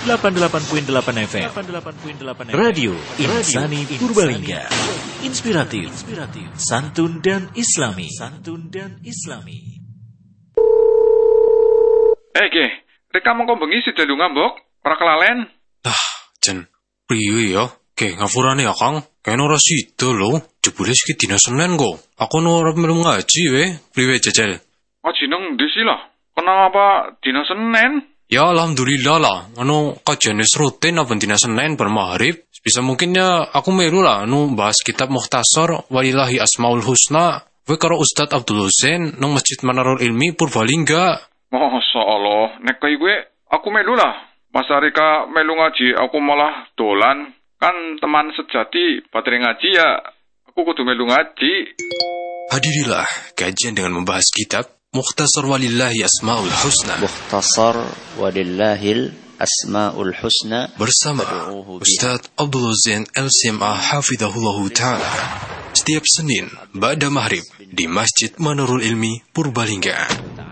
88.8 FM. Radio Insani Purbalingga. Inspiratif, santun dan islami. Ge, reka mongko bengi sidalu ngambok, ora kelalen. Jen, priwe ya? Ge, ngapurane ya, Kang. Kene ora sida lho. Jebule iki dina Senin kok. Aku ora melu ngaji we. Priwe jajal? Ngaji nang ndi sih lah? Kenapa dina Senin? Ya alhamdulillah lah. Kajian rutin apa dina Senin bar maghrib. Bisa mungkinnya aku melu lah bahas kitab Mukhtasar Walillahi Asmaul Husna. We karo Ustadz Abdul Husain nang Masjid Manarul Ilmi Purbalingga. Masya Allah, nek kaya gue, aku melu lah. Mas Arika melu ngaji, aku malah dolan. Kan teman sejati, baterai ngaji ya, aku kudu melu ngaji. Hadirilah kajian dengan membahas kitab Mukhtasar Walillahi Asmaul Husna. Mukhtasar Walillahil Asmaul Husna bersama Ustadz Abdul Husain LCMA Hafidhahullahu Ta'ala. Setiap Senin, ba'da maghrib, di Masjid Manarul Ilmi Purbalingga.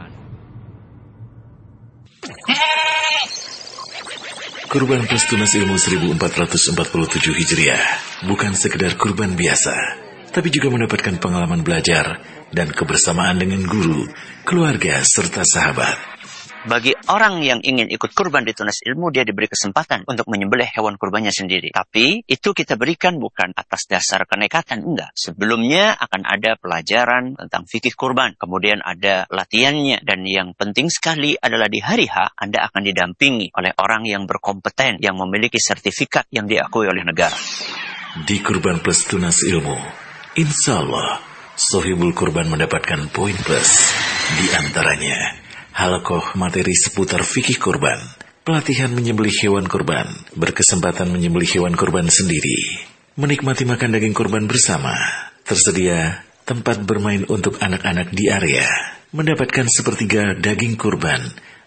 Kurban plus tunas ilmu 1447 Hijriah bukan sekedar kurban biasa, tapi juga mendapatkan pengalaman belajar dan kebersamaan dengan guru, keluarga, serta sahabat. Bagi orang yang ingin ikut kurban di tunas ilmu, dia diberi kesempatan untuk menyembelih hewan kurbannya sendiri. Tapi itu kita berikan bukan atas dasar kenekatan, enggak. Sebelumnya akan ada pelajaran tentang fikih kurban, kemudian ada latihannya, dan yang penting sekali adalah di hari H Anda akan didampingi oleh orang yang berkompeten, yang memiliki sertifikat yang diakui oleh negara. Di Kurban Plus Tunas Ilmu, insya Allah sohibul kurban mendapatkan poin plus. Di antaranya halaqah materi seputar fikih kurban, pelatihan menyembelih hewan kurban, berkesempatan menyembelih hewan kurban sendiri, menikmati makan daging kurban bersama, tersedia tempat bermain untuk anak-anak di area, mendapatkan sepertiga daging kurban,